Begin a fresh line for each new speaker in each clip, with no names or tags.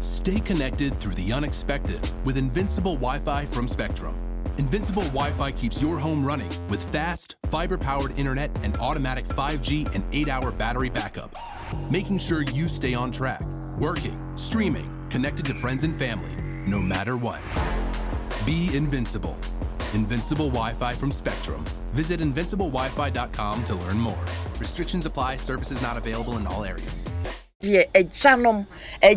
Stay connected through the unexpected with Invincible Wi-Fi from Spectrum. Invincible Wi-Fi keeps your home running with fast, fiber-powered internet and automatic 5G and 8-hour battery backup, making sure you stay on track, working, streaming, connected to friends and family, no matter what. Be invincible. Invincible Wi-Fi from Spectrum. Visit invinciblewifi.com to learn more. Restrictions apply. Services not available in all areas.
A janum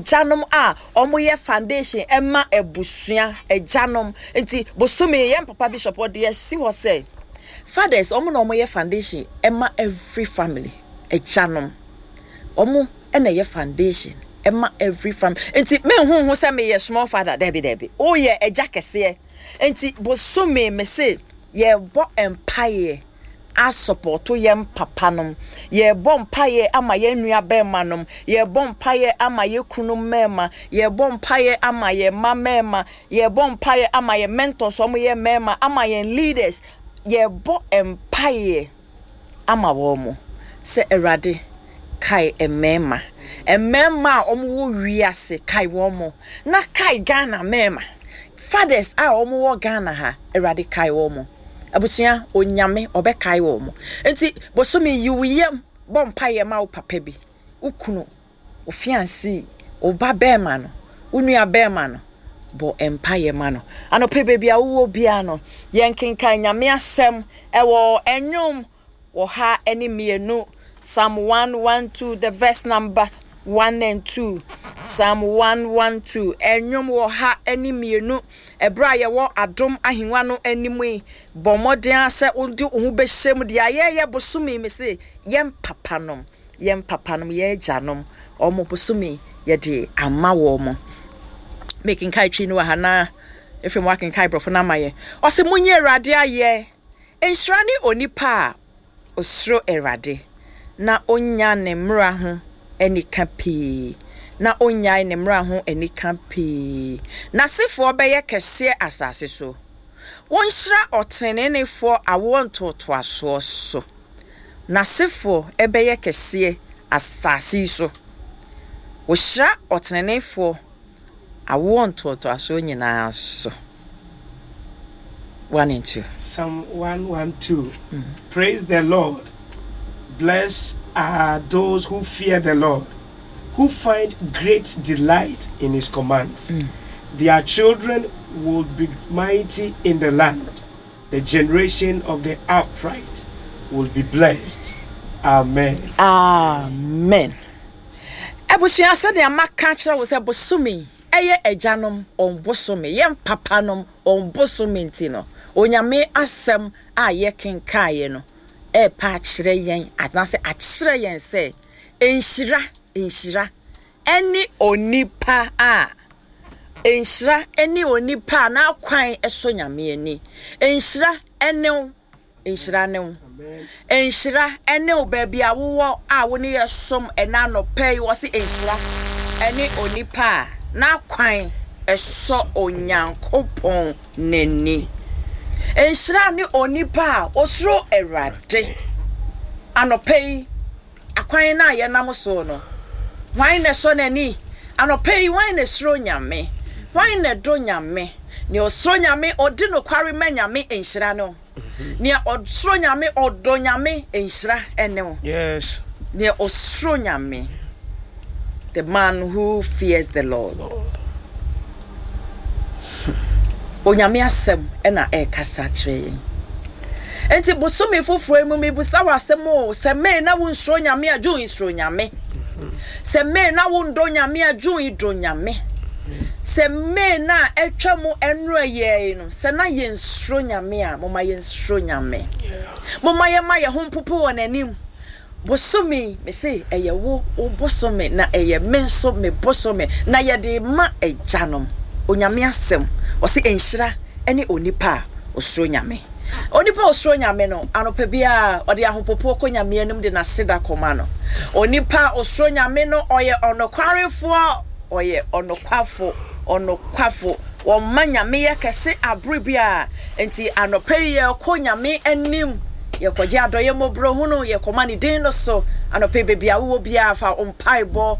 omoye foundation emma ebusua a janum enti bosumi yem papa bishop what dey see what say fathers omoye foundation emma every family a janum omo ena ye foundation emma every family enti me hu say me ye small father debi oh ye eja kese enti bosumi me say ye bo empire a support to yem papanom ye bompaye ama ye nua bemanom ye bompaye ama ye kunu mema ye bompaye ama ye mamema ye bompaye ama ye mentors omo ye mema ama ye leaders ye bo empire ama womo se erade kai emema omo wo wiase kai womo na kai Ghana mema fathers a omo wo Ghana ha erade kai womo abusia onyame obekai wo mo enti bosomi yiwuyem bompaye ma wo papa bi ukunu o fiancé o babema no unua bema no bo empire ma no anope bebia wo bia no yenkenkan nyame asem ewo enwom wo ha enimienu Psalm 112 the verse number 1 and 2 Psalm 112 enwom wo ha enimienu ebra ye wo adom ahenwa no animu bomoden ase odi ohu behyem de ayeye bosumi me se yem papanom ye janom omo bosumi ye de ama wo mo making kai twi no ha na efem waken kai brofo na maye o se munye erade aye enhrani onipa osro erade na onya ne mra ho enika pii na onyai ne mra ho enika pii na sefo obeye kese asase so wonhira otrenenefo awontoto aso so na sefo ebeye kese asase so wohira otrenenefo awontoto aso nyina so 1 and 2
Psalm 112 Praise the Lord. Blessed are those who fear the Lord, who find great delight in his commands. Their children will be mighty in the land. The generation of the upright will be blessed. Amen.
Amen. Ebusia said the amaka kira was ebosumi eye ejanom on bosumi yem papanom on bosumi ntino onyame asem a ye kenkaye no e pa kire yen atanse a kire yen se enhira eni onipa a enhira eni onipa na kwan eso nyame ani enhira ene enhira ne enhira ene obabi awo a woni yesom ena no pay wo se enhira ene onipa na kwan eso onyankopon neni enhira ni onipa osro erade anopei akwan na ye nam so no wan na so nani anopei wan na sro nyame wan na do nyame ni osro nyame odi no kware manyame enhira no ni osro nyame odo nyame enhira ene
Yes.
ni osro nyame the man who fears the Lord. Onyame asem ena kasa kire enti bosomi foforo emu mi busa wasem o se me na wo nsro nyame adwo nsro nyame se me na wo ndo nyame adwo ido nyame se me na etwam enro ye no se na ye nsro nyame a moma ye nsro nyame moma ye ma ye hompopo wonanim bosomi me se eye wo bosomi na eye menso me bosomi na ye de ma ejanom onyame asem o se enhira ene onipa osro nyame onipa osro nyame no anopa bia ode ahopopo ko nyame anum de na seda koma no onipa osro nyame no oye onokwarefo oye onokwafo wo manyame ye kese abribia enti anopa ye ko nyame anim ye kwaje adoye mobro hunu ye koma ni din no so anopa bebia wo bia fa ompaibo